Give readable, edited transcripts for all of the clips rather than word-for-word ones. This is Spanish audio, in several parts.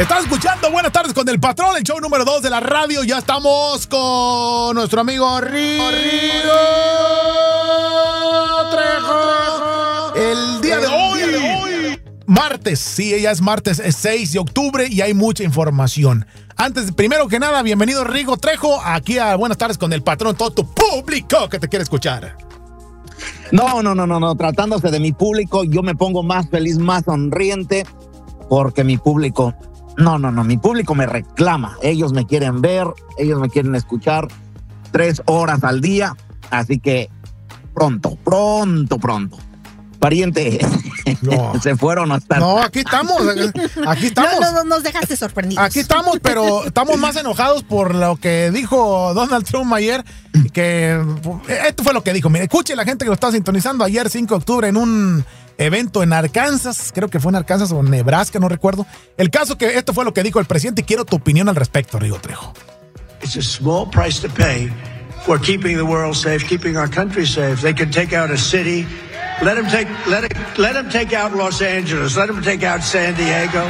Estás escuchando Buenas Tardes con el Patrón, el show número 2 de la radio. Ya estamos con nuestro amigo Rigo Trejo. El día de hoy, martes, sí, ya es martes, es 6 de octubre y hay mucha información. Antes, primero que nada, bienvenido Rigo Trejo, aquí a Buenas Tardes con el Patrón, todo tu público que te quiere escuchar. No, tratándose de mi público, yo me pongo más feliz, más sonriente, porque mi público... mi público me reclama. Ellos me quieren ver, ellos me quieren escuchar 3 horas al día. Así que pronto. Pariente, no. ¿Se fueron o están? No, aquí estamos. No, nos dejaste sorprendidos. Aquí estamos, pero estamos más enojados por lo que dijo Donald Trump ayer, que esto fue lo que dijo. Mire, escuche la gente que lo está sintonizando ayer, 5 de octubre, en un evento en Arkansas, creo que fue en Arkansas o Nebraska, no recuerdo. El caso que esto fue lo que dijo el presidente y quiero tu opinión al respecto, Rigo Trejo. It's a small price to pay for keeping the world safe, keeping our country safe. They can take out a city. Let them take out Los Angeles. Let them take out San Diego.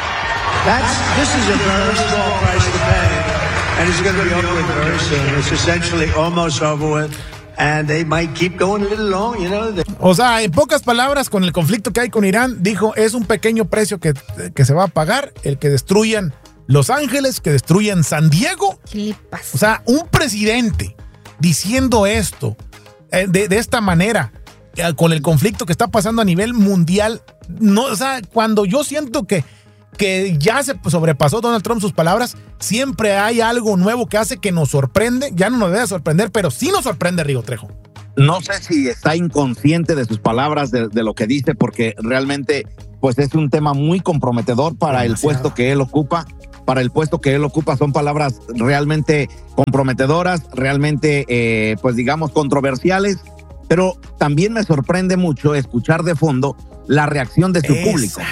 This is a very small price to pay, and it's going to be over with very soon. It's essentially almost over with. And they might keep going a little long, you know. O sea, en pocas palabras, con el conflicto que hay con Irán, dijo, es un pequeño precio que se va a pagar el que destruyan Los Ángeles, que destruyan San Diego. ¿Qué le pasa? O sea, un presidente diciendo esto de esta manera, con el conflicto que está pasando a nivel mundial, no, o sea, cuando yo siento que ya se sobrepasó Donald Trump sus palabras, siempre hay algo nuevo que hace que nos sorprende. Ya no nos debe sorprender, pero sí nos sorprende, Rigo Trejo. No sé si está inconsciente de sus palabras, de lo que dice, porque realmente pues es un tema muy comprometedor para el puesto que él ocupa. Para el puesto que él ocupa son palabras realmente comprometedoras, realmente pues digamos controversiales, pero también me sorprende mucho escuchar de fondo la reacción de su público.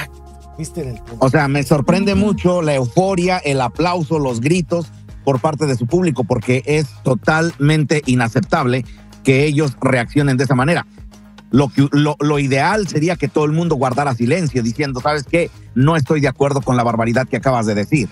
O sea, me sorprende mucho la euforia, el aplauso, los gritos por parte de su público, porque es totalmente inaceptable que ellos reaccionen de esa manera. Lo ideal sería que todo el mundo guardara silencio diciendo, ¿sabes qué? No estoy de acuerdo con la barbaridad que acabas de decir.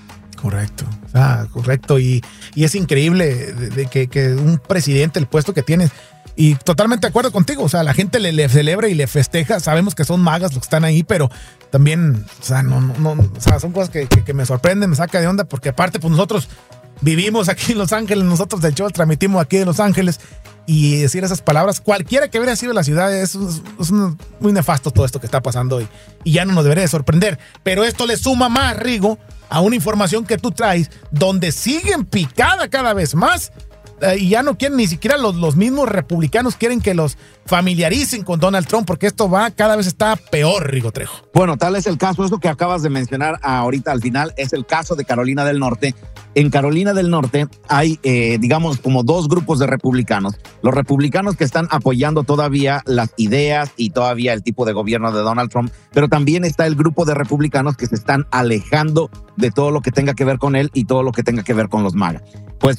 Correcto. Y es increíble de que un presidente, el puesto que tiene, y totalmente de acuerdo contigo, o sea, la gente le celebra y le festeja, sabemos que son magas los que están ahí, pero también, o sea, o sea, son cosas que me sorprenden, me saca de onda, porque aparte, pues nosotros vivimos aquí en Los Ángeles, nosotros del show transmitimos aquí de Los Ángeles, y decir esas palabras, cualquiera que hubiera sido la ciudad, es muy nefasto todo esto que está pasando y ya no nos debería de sorprender, pero esto le suma más, Rigo, a una información que tú traes, donde siguen picada cada vez más, y ya no quieren, ni siquiera los mismos republicanos quieren que los familiaricen con Donald Trump, porque esto cada vez está peor, Rigo Trejo. Bueno, tal es el caso, eso que acabas de mencionar ahorita al final, es el caso de Carolina del Norte. En Carolina del Norte hay, digamos, como 2 grupos de republicanos. Los republicanos que están apoyando todavía las ideas y todavía el tipo de gobierno de Donald Trump, pero también está el grupo de republicanos que se están alejando de todo lo que tenga que ver con él y todo lo que tenga que ver con los MAGA. Pues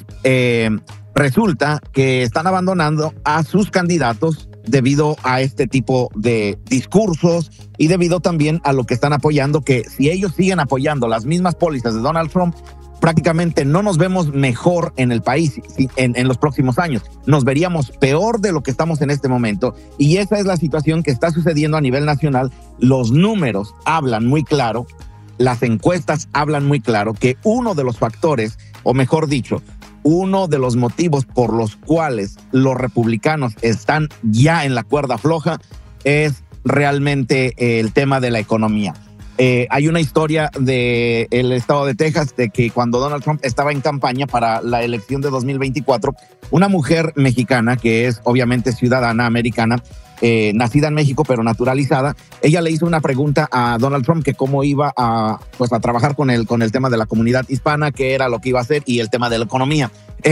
resulta que están abandonando a sus candidatos debido a este tipo de discursos y debido también a lo que están apoyando, que si ellos siguen apoyando las mismas pólizas de Donald Trump, prácticamente no nos vemos mejor en el país en los próximos años. Nos veríamos peor de lo que estamos en este momento, y esa es la situación que está sucediendo a nivel nacional. Los números hablan muy claro, las encuestas hablan muy claro que uno de los factores, o mejor dicho, uno de los motivos por los cuales los republicanos están ya en la cuerda floja es realmente el tema de la economía. Hay una historia del estado de Texas de que cuando Donald Trump estaba en campaña para la elección de 2024, una mujer mexicana que es obviamente ciudadana americana, nacida en México pero naturalizada, ella le hizo una pregunta a Donald Trump que cómo iba a trabajar con el tema de la comunidad hispana, qué era lo que iba a hacer y el tema de la economía.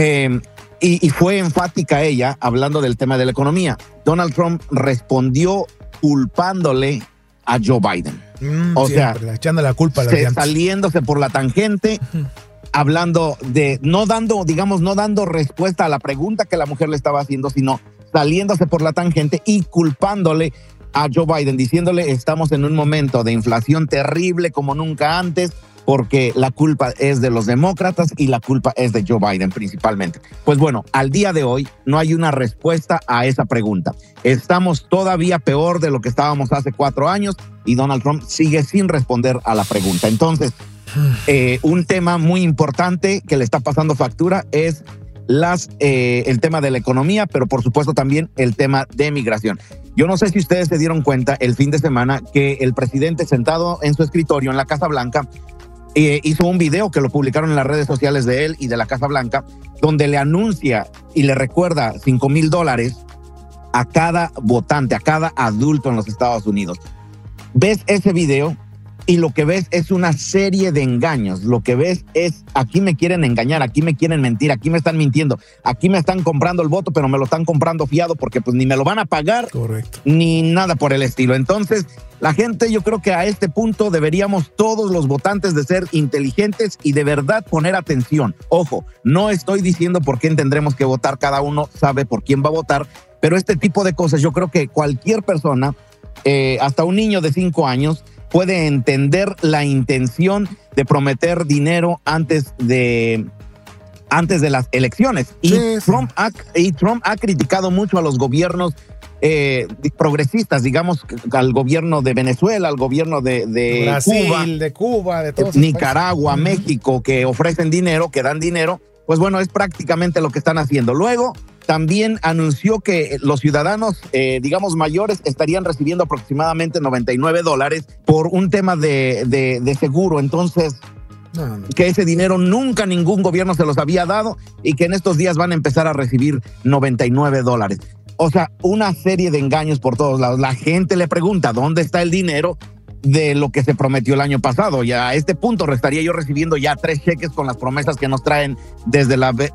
Y fue enfática ella hablando del tema de la economía. Donald Trump respondió culpándole a Joe Biden. O siempre, sea, echando la culpa a la saliéndose por la tangente, hablando de, no dando respuesta a la pregunta que la mujer le estaba haciendo, sino saliéndose por la tangente y culpándole a Joe Biden, diciéndole estamos en un momento de inflación terrible como nunca antes, porque la culpa es de los demócratas y la culpa es de Joe Biden principalmente. Pues bueno, al día de hoy no hay una respuesta a esa pregunta. Estamos todavía peor de lo que estábamos hace 4 años y Donald Trump sigue sin responder a la pregunta. Entonces, un tema muy importante que le está pasando factura es el tema de la economía, pero por supuesto también el tema de migración. Yo no sé si ustedes se dieron cuenta el fin de semana que el presidente, sentado en su escritorio en la Casa Blanca, hizo un video que lo publicaron en las redes sociales de él y de la Casa Blanca, donde le anuncia y le recuerda $5,000 a cada votante, a cada adulto en los Estados Unidos. Ves ese video y lo que ves es una serie de engaños. Lo que ves es, aquí me quieren engañar, aquí me quieren mentir, aquí me están mintiendo, aquí me están comprando el voto, pero me lo están comprando fiado porque pues ni me lo van a pagar. Correcto. Ni nada por el estilo. Entonces, la gente, yo creo que a este punto deberíamos todos los votantes de ser inteligentes y de verdad poner atención. Ojo, no estoy diciendo por quién tendremos que votar, cada uno sabe por quién va a votar, pero este tipo de cosas yo creo que cualquier persona, hasta un niño de 5 años, puede entender la intención de prometer dinero antes de las elecciones. Y Trump ha criticado mucho a los gobiernos progresistas, digamos, al gobierno de Venezuela, al gobierno de Brasil, de Cuba, de todos Nicaragua, México, que ofrecen dinero, que dan dinero. Pues bueno, es prácticamente lo que están haciendo. Luego, también anunció que los ciudadanos, digamos, mayores estarían recibiendo aproximadamente $99 por un tema de seguro. Entonces, que ese dinero nunca ningún gobierno se los había dado y que en estos días van a empezar a recibir $99. O sea, una serie de engaños por todos lados. La gente le pregunta, ¿dónde está el dinero de lo que se prometió el año pasado? Y a este punto estaría yo recibiendo ya 3 cheques con las promesas que nos traen desde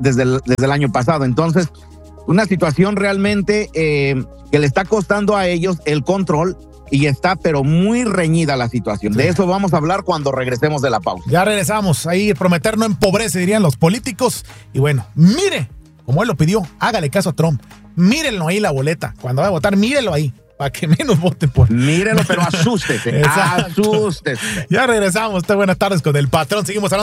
el año pasado. Entonces, una situación realmente que le está costando a ellos el control y está pero muy reñida la situación. De eso vamos a hablar cuando regresemos de la pausa. Ya regresamos. Ahí prometer no empobrece, dirían los políticos. Y bueno, mire, como él lo pidió, hágale caso a Trump. Mírenlo ahí la boleta. Cuando va a votar, mírenlo ahí, para que menos voten por... Mírenlo, pero asústese. Asústese. Ya regresamos. Buenas tardes con el patrón. Seguimos hablando.